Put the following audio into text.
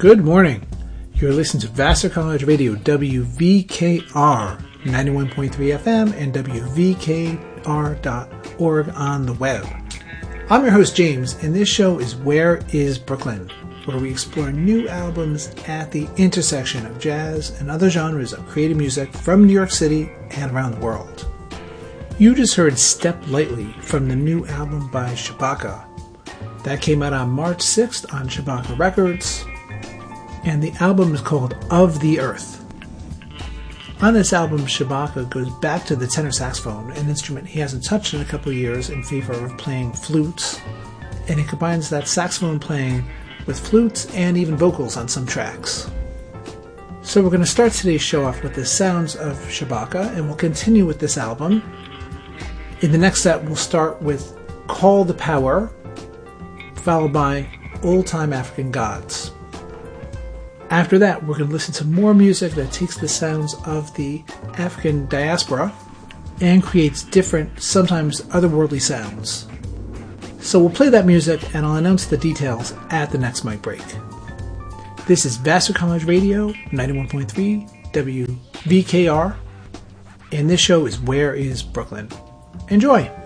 Good morning. You're listening to Vassar College Radio, WVKR 91.3 FM and WVKR.org on the web. I'm your host, James, and this show is Where is Brooklyn, where we explore new albums at the intersection of jazz and other genres of creative music from New York City and around the world. You just heard Step Lightly from the new album by Shabaka. That came out on March 6th on Shabaka Records, and the album is called Of the Earth. On this album, Shabaka goes back to the tenor saxophone, an instrument he hasn't touched in a couple of years, in favor of playing flutes, and he combines that saxophone playing with flutes and even vocals on some tracks. So we're going to start today's show off with the sounds of Shabaka, and we'll continue with this album. In the next set, we'll start with Call the Power, followed by Old Time African Gods. After that, we're going to listen to more music that takes the sounds of the African diaspora and creates different, sometimes otherworldly sounds. So we'll play that music and I'll announce the details at the next mic break. This is Vassar College Radio, 91.3 WVKR, and this show is Where is Brooklyn? Enjoy!